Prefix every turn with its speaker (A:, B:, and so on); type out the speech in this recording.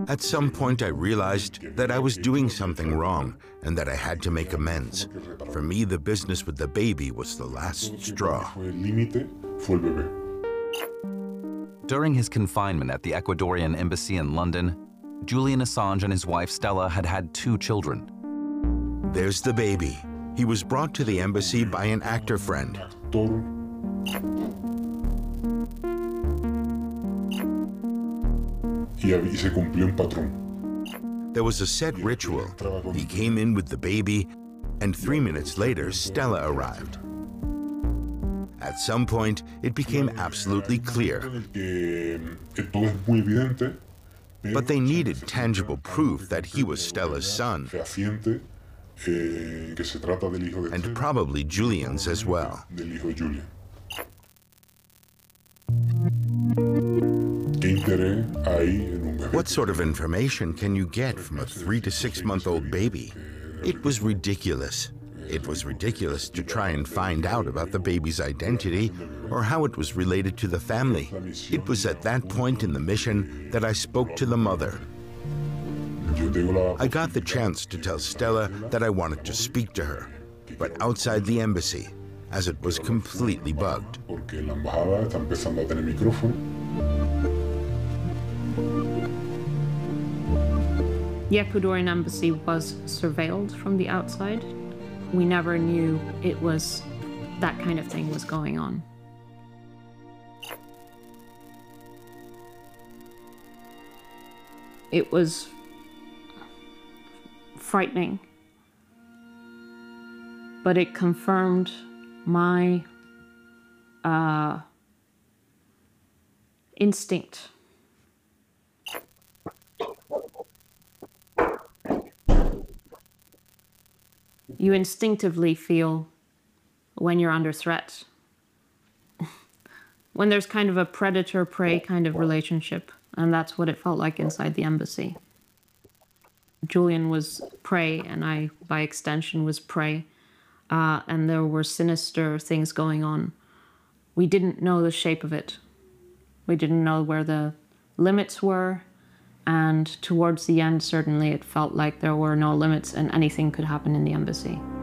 A: At some point, I realized that I was doing something wrong and that I had to make amends. For me, the business with the baby was the last straw.
B: During his confinement at the Ecuadorian embassy in London, Julian Assange and his wife Stella had had 2 children.
A: There's the baby. He was brought to the embassy by an actor friend. There was a set ritual. He came in with the baby, and 3 minutes later, Stella arrived. At some point, it became absolutely clear. But they needed tangible proof that he was Stella's son, and probably Julian's as well. What sort of information can you get from a 3 to 6 month old baby? It was ridiculous. It was ridiculous to try and find out about the baby's identity or how it was related to the family. It was at that point in the mission that I spoke to the mother. I got the chance to tell Stella that I wanted to speak to her, but outside the embassy, as it was completely bugged.
C: The Ecuadorian embassy was surveilled from the outside. We never knew it was that kind of thing was going on. It was frightening, but it confirmed my instinct. You instinctively feel when you're under threat. When there's kind of a predator-prey kind of relationship, and that's what it felt like inside the embassy. Julian was prey, and I, by extension, was prey, and there were sinister things going on. We didn't know the shape of it. We didn't know where the limits were, and towards the end, certainly, it felt like there were no limits and anything could happen in the embassy.